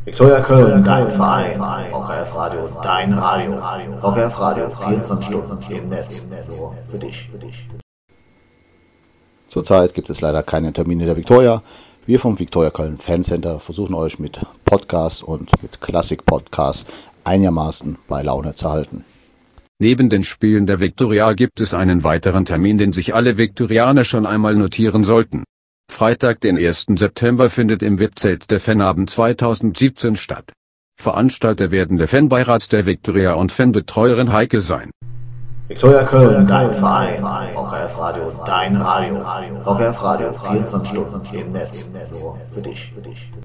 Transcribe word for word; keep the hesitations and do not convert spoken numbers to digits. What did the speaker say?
Viktoria Köln, dein Verein. V K F Radio, dein Radio. V K F Radio, vierundzwanzig Stunden im Netz. Nur für dich. Zurzeit gibt es leider keine Termine der Viktoria. Wir vom Viktoria Köln Fancenter versuchen euch mit Podcasts und mit Klassik-Podcasts einigermaßen bei Laune zu halten. Neben den Spielen der Viktoria gibt es einen weiteren Termin, den sich alle Viktorianer schon einmal notieren sollten. Freitag, den ersten September findet im V I P-Zelt der Fanabend zweitausendsiebzehn statt. Veranstalter werden der Fanbeirat der Viktoria und Fanbetreuerin Heike sein. Viktoria Köln, dein Verein. V K F Radio, dein Radio. V K F Radio, vierundzwanzig Stunden im Netz. Nur für dich.